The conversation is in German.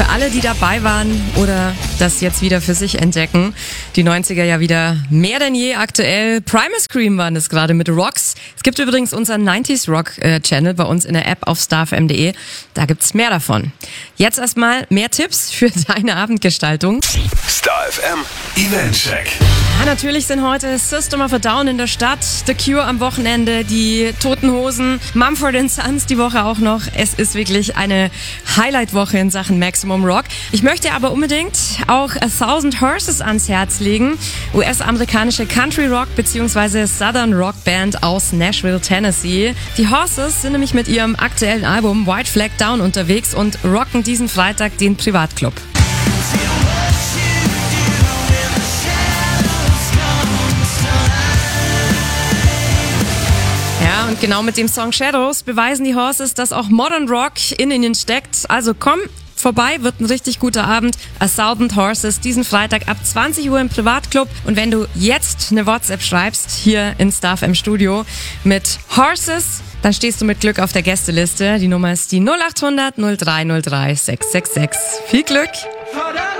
Für alle, die dabei waren oder das jetzt wieder für sich entdecken, die 90er ja wieder mehr denn je aktuell. Primus Scream waren das gerade mit Rocks. Es gibt übrigens unseren 90s Rock Channel bei uns in der App auf starfm.de. Da gibt's mehr davon. Jetzt erstmal mehr Tipps für deine Abendgestaltung. Star FM Event Check. Ja, natürlich sind heute System of a Down in der Stadt, The Cure am Wochenende, die Toten Hosen, Mumford & Sons die Woche auch noch. Es ist wirklich eine Highlight-Woche in Sachen Maximum Rock. Ich möchte aber unbedingt auch 1000 Horses ans Herz legen. US-amerikanische Country Rock bzw. Southern Rock Band aus Nashville, Tennessee. Die Horses sind nämlich mit ihrem aktuellen Album White Flag Down unterwegs und rocken diesen Freitag den Privatclub. Ja, und genau mit dem Song Shadows beweisen die Horses, dass auch Modern Rock in ihnen steckt. Also komm vorbei, wird ein richtig guter Abend. 1000 Horses diesen Freitag ab 20 Uhr im Privatclub. Und wenn du jetzt eine WhatsApp schreibst, hier in StarFM Studio mit Horses, dann stehst du mit Glück auf der Gästeliste. Die Nummer ist die 0800 0303 666. Viel Glück!